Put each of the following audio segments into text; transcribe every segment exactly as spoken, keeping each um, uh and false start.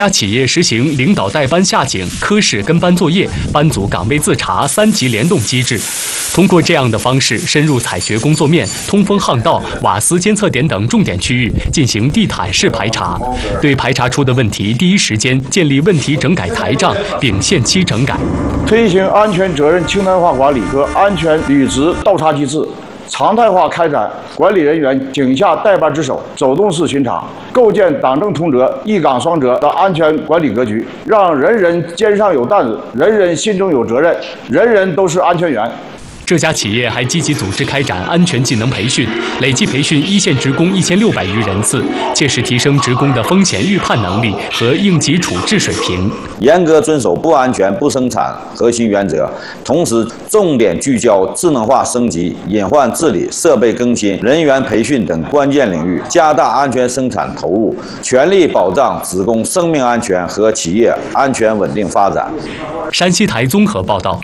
家企业实行领导带班下井、科室跟班作业、班组岗位自查三级联动机制。通过这样的方式，深入采掘工作面、通风巷道、瓦斯监测点等重点区域，进行地毯式排查。对排查出的问题，第一时间建立问题整改台账，并限期整改。 推行安全责任清单化管理和安全履职倒查机制。 常态化开展管理人员井下带班值守、走动式巡查，构建党政通责、一岗双责的安全管理格局，让人人肩上有担子，人人心中有责任，人人都是安全员。 这家企业还积极组织开展安全技能培训，累计培训一线职工一千六百余人次，切实提升职工的风险预判能力和应急处置水平。 严格遵守不安全不生产核心原则，同时重点聚焦智能化升级、隐患治理、设备更新、人员培训等关键领域，加大安全生产投入，全力保障职工生命安全和企业安全稳定发展。 山西台综合报道。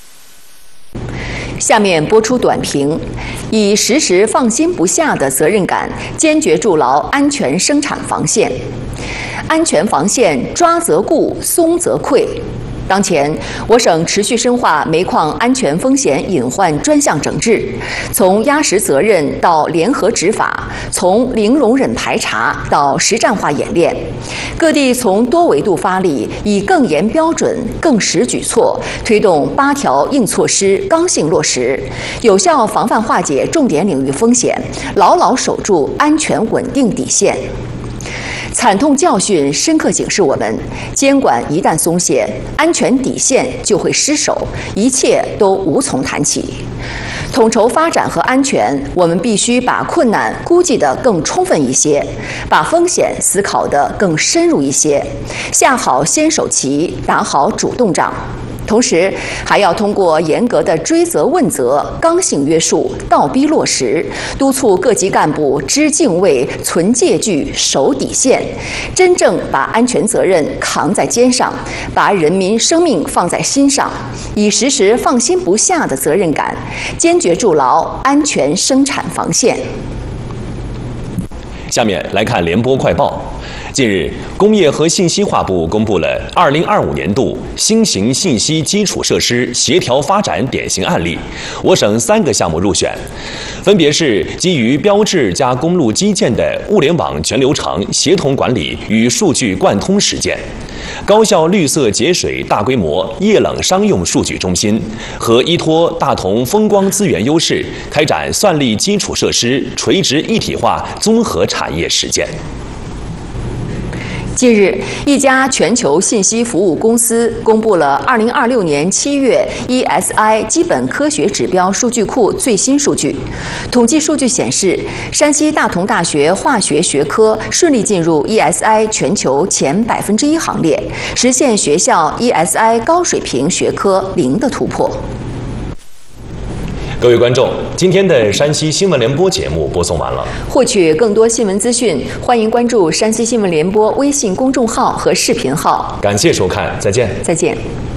下面播出短评：以时时放心不下的责任感，坚决筑牢安全生产防线。安全防线抓则固，松则溃。 当前，我省持续深化煤矿安全风险隐患专项整治，从压实责任到联合执法，从零容忍排查到实战化演练，各地从多维度发力，以更严标准、更实举措，推动八条硬措施刚性落实，有效防范化解重点领域风险，牢牢守住安全稳定底线。 惨痛教训深刻警示我们：监管一旦松懈，安全底线就会失守，一切都无从谈起。统筹发展和安全，我们必须把困难估计得更充分一些，把风险思考得更深入一些，下好先手棋，打好主动仗。 同时，还要通过严格的追责问责、刚性约束、倒逼落实，督促各级干部知敬畏、存戒惧、守底线，真正把安全责任扛在肩上，把人民生命放在心上，以时时放心不下的责任感，坚决筑牢安全生产防线。 下面来看联播快报。 近日，工业和信息化部公布了二零二五年度新型信息基础设施协调发展典型案例，我省三个项目入选，分别是基于标志加公路基建的物联网全流程协同管理与数据贯通实践，高效绿色节水大规模液冷商用数据中心和依托大同风光资源优势，开展算力基础设施垂直一体化综合产业实践。 近日，一家全球信息服务公司公布了二零二六年七月 E S I 基本科学指标数据库最新数据。统计数据显示，山西大同大学化学学科顺利进入 E S I 全球前百分之一行列，实现学校 E S I 高水平学科零的突破。 各位观众，今天的山西新闻联播节目播送完了。 获取更多新闻资讯，欢迎关注山西新闻联播微信公众号和视频号。 感谢收看，再见。 再见。